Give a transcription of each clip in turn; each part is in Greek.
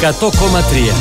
100,3.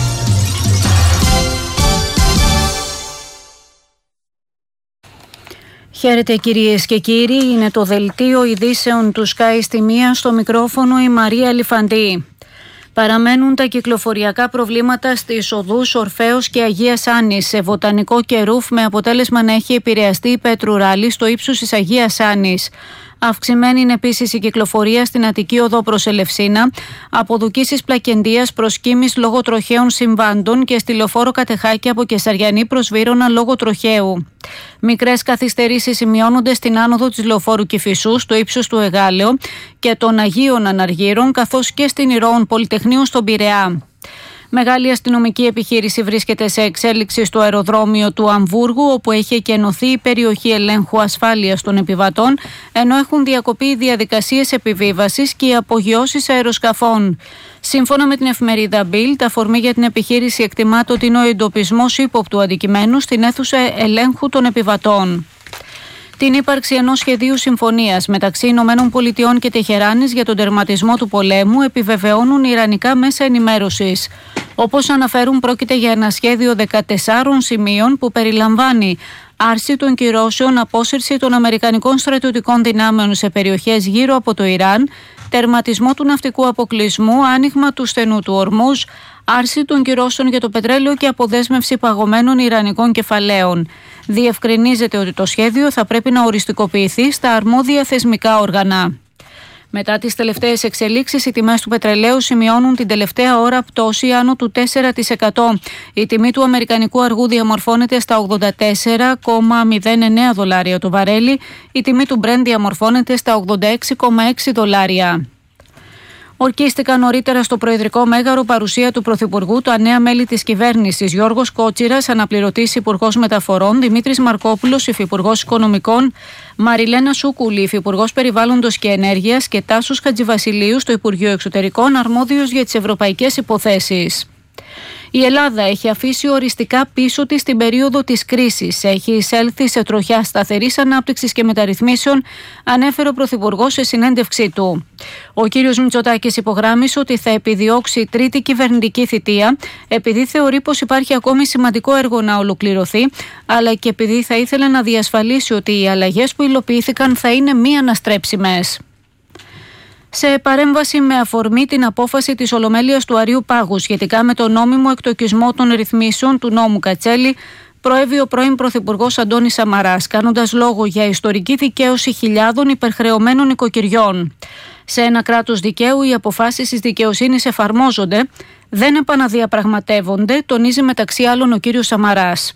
Χαίρετε κυρίες και κύριοι, είναι το δελτίο ειδήσεων του Sky στη μία, στο μικρόφωνο η Μαρία Λιφαντή. Παραμένουν τα κυκλοφοριακά προβλήματα στις οδούς Ορφέως και Αγίας Άννης σε Βοτανικό και Ρούφ, με αποτέλεσμα να έχει επηρεαστεί η πετρουράλη στο ύψος της Αγίας Άννης. Αυξημένη είναι επίσης η κυκλοφορία στην Αττική Οδό προς Ελευσίνα, από Δουκίσης Πλακεντίας προς Κίμης λόγω τροχαίων συμβάντων και στη Λεωφόρο Κατεχάκη από Κεσαριανή προς Βύρωνα λόγω τροχαίου. Μικρές καθυστερήσεις σημειώνονται στην άνοδο της Λεωφόρου Κηφισού στο ύψος του Εγάλεο και των Αγίων Αναργύρων, καθώς και στην Ηρώων Πολυτεχνείου στον Πειραιά. Μεγάλη αστυνομική επιχείρηση βρίσκεται σε εξέλιξη στο αεροδρόμιο του Αμβούργου, όπου έχει εκενωθεί η περιοχή ελέγχου ασφάλειας των επιβατών, ενώ έχουν διακοπεί οι διαδικασίες επιβίβασης και οι απογειώσεις αεροσκαφών. Σύμφωνα με την εφημερίδα Bild, αφορμή για την επιχείρηση εκτιμάται ότι είναι ο εντοπισμός ύποπτου αντικειμένου στην αίθουσα ελέγχου των επιβατών. Την ύπαρξη ενός σχεδίου συμφωνίας μεταξύ ΗΠΑ και Τεχεράνης για τον τερματισμό του πολέμου επιβεβαιώνουν ιρανικά μέσα ενημέρωσης. Όπως αναφέρουν, πρόκειται για ένα σχέδιο 14 σημείων που περιλαμβάνει άρση των κυρώσεων, απόσυρση των αμερικανικών στρατιωτικών δυνάμεων σε περιοχές γύρω από το Ιράν, τερματισμό του ναυτικού αποκλεισμού, άνοιγμα του στενού του Ορμούζ, άρση των κυρώσεων για το πετρέλαιο και αποδέσμευση παγωμένων ιρανικών κεφαλαίων. Διευκρινίζεται ότι το σχέδιο θα πρέπει να οριστικοποιηθεί στα αρμόδια θεσμικά όργανα. Μετά τις τελευταίες εξελίξεις, οι τιμές του πετρελαίου σημειώνουν την τελευταία ώρα πτώση άνω του 4%. Η τιμή του αμερικανικού αργού διαμορφώνεται στα $84,09 το βαρέλι. Η τιμή του Brent διαμορφώνεται στα $86,6. Ορκίστηκαν νωρίτερα στο Προεδρικό Μέγαρο παρουσία του Πρωθυπουργού τα νέα μέλη της κυβέρνησης: Γιώργος Κότσιρας, αναπληρωτής Υπουργός Μεταφορών, Δημήτρης Μαρκόπουλος, Υφυπουργός Οικονομικών, Μαριλένα Σούκουλη, Υφυπουργός Περιβάλλοντος και Ενέργειας και Τάσος Χατζηβασιλείου στο Υπουργείο Εξωτερικών, αρμόδιος για τις ευρωπαϊκές υποθέσεις. Η Ελλάδα έχει αφήσει οριστικά πίσω της την περίοδο της κρίσης. Έχει εισέλθει σε τροχιά σταθερής ανάπτυξης και μεταρρυθμίσεων, ανέφερε ο Πρωθυπουργός σε συνέντευξή του. Ο κύριος Μητσοτάκης υπογράμμισε ότι θα επιδιώξει τρίτη κυβερνητική θητεία, επειδή θεωρεί πως υπάρχει ακόμη σημαντικό έργο να ολοκληρωθεί, αλλά και επειδή θα ήθελε να διασφαλίσει ότι οι αλλαγές που υλοποιήθηκαν θα είναι μη αναστρέψιμες. Σε παρέμβαση με αφορμή την απόφαση της Ολομέλειας του Αριού Πάγου σχετικά με τον νόμιμο εκτοκισμό των ρυθμίσεων του νόμου Κατσέλη, προέβη ο πρώην Πρωθυπουργός Αντώνης Σαμαράς, κάνοντας λόγο για ιστορική δικαίωση χιλιάδων υπερχρεωμένων οικοκυριών. Σε ένα κράτος δικαίου, οι αποφάσεις της δικαιοσύνης εφαρμόζονται, δεν επαναδιαπραγματεύονται, τονίζει μεταξύ άλλων ο κύριος Σαμαράς.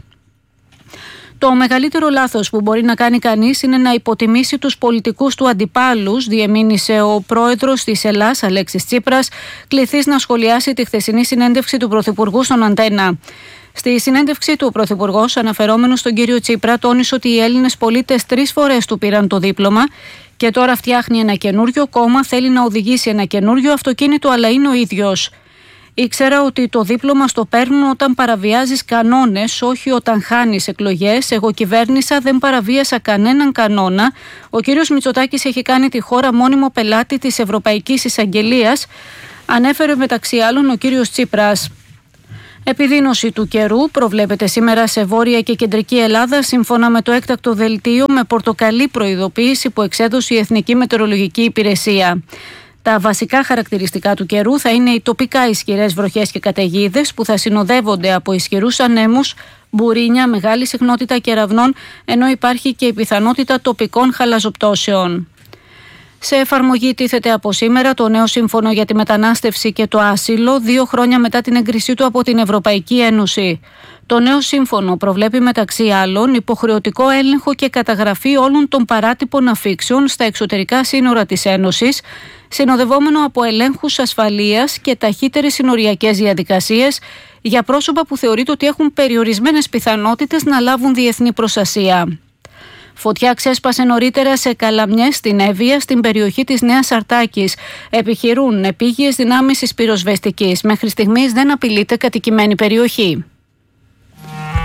Το μεγαλύτερο λάθος που μπορεί να κάνει κανείς είναι να υποτιμήσει τους πολιτικούς του αντιπάλους, διεμήνυσε ο πρόεδρος της Ελλάς, Αλέξης Τσίπρας, κληθής να σχολιάσει τη χθεσινή συνέντευξη του Πρωθυπουργού στον Αντένα. Στη συνέντευξή του, ο Πρωθυπουργός, αναφερόμενος στον κύριο Τσίπρα, τόνισε ότι οι Έλληνες πολίτες 3 φορές του πήραν το δίπλωμα και τώρα φτιάχνει ένα καινούριο κόμμα, θέλει να οδηγήσει ένα καινούριο αυτοκίνητο, αλλά είναι ο ίδιος. Ήξερα ότι το δίπλωμα στο παίρνουν όταν παραβιάζεις κανόνες, όχι όταν χάνεις εκλογές. Εγώ κυβέρνησα, δεν παραβίασα κανέναν κανόνα. Ο κύριος Μητσοτάκης έχει κάνει τη χώρα μόνιμο πελάτη της Ευρωπαϊκής Εισαγγελίας, ανέφερε μεταξύ άλλων ο κύριος Τσίπρας. Επιδείνωση του καιρού προβλέπεται σήμερα σε βόρεια και κεντρική Ελλάδα, σύμφωνα με το έκτακτο δελτίο με πορτοκαλί προειδοποίηση που εξέδωσε η Εθνική Μετεωρολογική Υπηρεσία. Τα βασικά χαρακτηριστικά του καιρού θα είναι οι τοπικά ισχυρές βροχές και καταιγίδες που θα συνοδεύονται από ισχυρούς ανέμους, μπουρίνια, μεγάλη συχνότητα κεραυνών, ενώ υπάρχει και η πιθανότητα τοπικών χαλαζοπτώσεων. Σε εφαρμογή τίθεται από σήμερα το νέο σύμφωνο για τη μετανάστευση και το άσυλο, 2 χρόνια μετά την έγκρισή του από την Ευρωπαϊκή Ένωση. Το νέο σύμφωνο προβλέπει μεταξύ άλλων υποχρεωτικό έλεγχο και καταγραφή όλων των παράτυπων αφήξεων στα εξωτερικά σύνορα της Ένωσης, συνοδευόμενο από ελέγχους ασφαλείας και ταχύτερες συνοριακές διαδικασίες για πρόσωπα που θεωρείται ότι έχουν περιορισμένες πιθανότητες να λάβουν διεθνή προστασία. Φωτιά ξέσπασε νωρίτερα σε Καλαμιές στην Εύβοια, στην περιοχή της Νέας Αρτάκης. Επιχειρούν επίγειες δυνάμεις της πυροσβεστικής. Μέχρι στιγμής δεν απειλείται κατοικημένη περιοχή.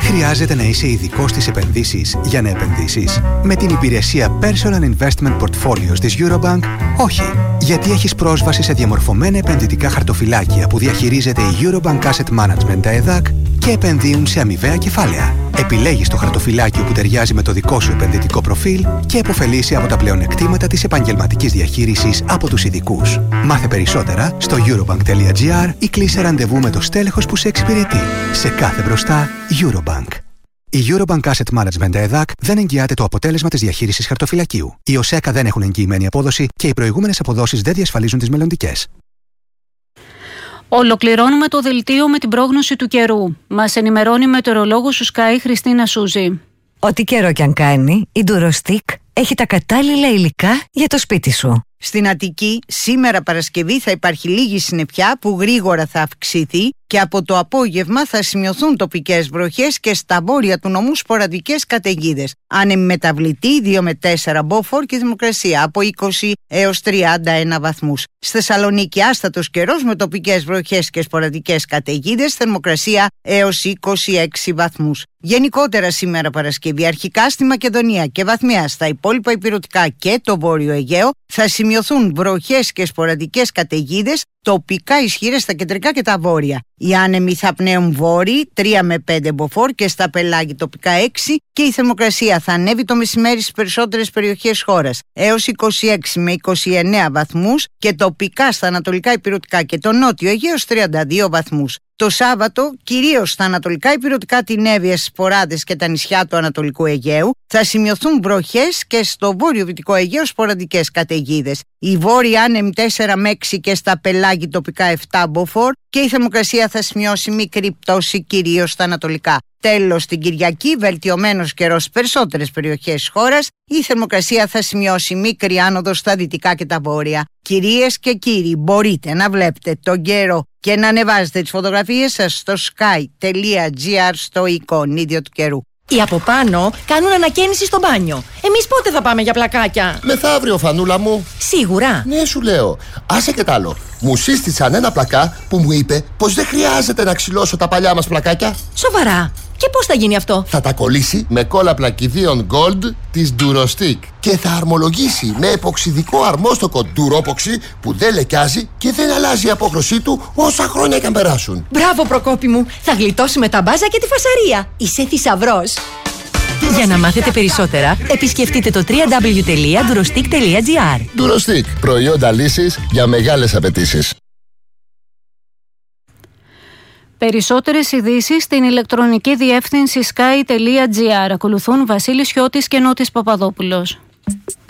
Χρειάζεται να είσαι ειδικός στις επενδύσεις για να επενδύσεις? Με την υπηρεσία Personal Investment Portfolios της Eurobank, όχι. Γιατί έχεις πρόσβαση σε διαμορφωμένα επενδυτικά χαρτοφυλάκια που διαχειρίζεται η Eurobank Asset Management ΕΔΑΚ και επενδύουν σε αμοιβαία κεφάλαια. Επιλέγεις το χαρτοφυλάκιο που ταιριάζει με το δικό σου επενδυτικό προφίλ και επωφελείσαι από τα πλεονεκτήματα της επαγγελματικής διαχείρισης από τους ειδικούς. Μάθε περισσότερα στο eurobank.gr ή κλείσε ραντεβού με το στέλεχος που σε εξυπηρετεί. Σε κάθε μπροστά, Eurobank. Η Eurobank Asset Management ΕΔΑΚ δεν εγγυάται το αποτέλεσμα της διαχείρισης χαρτοφυλακίου. Οι ΟΣΕΚΑ δεν έχουν εγγυημένη απόδοση και οι προηγούμενες αποδόσεις δεν διασφαλίζουν τις μελλοντικές. Ολοκληρώνουμε το δελτίο με την πρόγνωση του καιρού. Μας ενημερώνει η μετεωρολόγος του Sky Χριστίνα Σούζη. Ό,τι καιρό κι αν κάνει, η Durostick έχει τα κατάλληλα υλικά για το σπίτι σου. Στην Αττική, σήμερα Παρασκευή θα υπάρχει λίγη συννεφιά που γρήγορα θα αυξηθεί και από το απόγευμα θα σημειωθούν τοπικές βροχές και στα βόρεια του νομού σποραδικές καταιγίδες. Άνεμη μεταβλητή 2 με 4 μποφόρ και θερμοκρασία από 20 έως 31 βαθμούς. Στη Θεσσαλονίκη άστατος καιρός με τοπικές βροχές και σποραδικές καταιγίδες, θερμοκρασία έως 26 βαθμούς. Γενικότερα σήμερα Παρασκευή, αρχικά στη Μακεδονία και βαθμιά στα υπόλοιπα ηπειρωτικά και το Βόρειο Αιγαίο, θα σημειωθούν βροχές και σποραδικές καταιγίδες, τοπικά ισχυρές στα κεντρικά και τα βόρεια. Οι άνεμοι θα πνέουν βόρειοι 3 με 5 μποφόρ και στα πελάγη τοπικά 6 και η θερμοκρασία θα ανέβει το μεσημέρι στις περισσότερες περιοχές χώρας έως 26 με 29 βαθμούς και τοπικά στα ανατολικά ηπειρωτικά και το νότιο Αιγαίο 32 βαθμούς. Το Σάββατο, κυρίως στα ανατολικά ηπειρωτικά, την Εύβοια, στις Ποράδες και τα νησιά του Ανατολικού Αιγαίου, θα σημειωθούν βροχές και στο βόρειο-βυτικό Αιγαίο σποραδικές καταιγίδες. Οι βόρειοι άνεμοι 4 με 6 και στα πελάγη τοπικά 7 μποφόρ και η θερμοκρασία θα σημειώσει μικρή πτώση κυρίως στα ανατολικά. Τέλος, την Κυριακή, βελτιωμένος καιρός στις περισσότερες περιοχές χώρας, η θερμοκρασία θα σημειώσει μικρή άνοδο στα δυτικά και τα βόρεια. Κυρίες και κύριοι, μπορείτε να βλέπετε τον καιρό και να ανεβάζετε τις φωτογραφίες σας στο sky.gr στο εικονίδιο του καιρού. Οι από πάνω κάνουν ανακαίνιση στο μπάνιο. Εμείς πότε θα πάμε για πλακάκια? Μεθαύριο, Φανούλα μου. Σίγουρα? Ναι, σου λέω. Άσε και τ' άλλο. Μου σύστησαν ένα πλακά που μου είπε πως δεν χρειάζεται να ξυλώσω τα παλιά μας πλακάκια. Σοβαρά? Και πώς θα γίνει αυτό? Θα τα κολλήσει με κόλλα πλακιδίων Gold της Durostick και θα αρμολογήσει με εποξιδικό αρμόστοκο Duropoxy που δεν λεκιάζει και δεν αλλάζει η απόχρωσή του όσα χρόνια και αν περάσουν. Μπράβο, Προκόπη μου. Θα γλιτώσουμε τα μπάζα και τη φασαρία. Είσαι θησαυρός. Για να μάθετε περισσότερα, επισκεφτείτε το www.durostick.gr. Durostick. Προϊόντα λύσης για μεγάλες απαιτήσεις. Περισσότερες ειδήσεις στην ηλεκτρονική διεύθυνση sky.gr. Ακολουθούν Βασίλης Χιώτης και Νότης Παπαδόπουλος.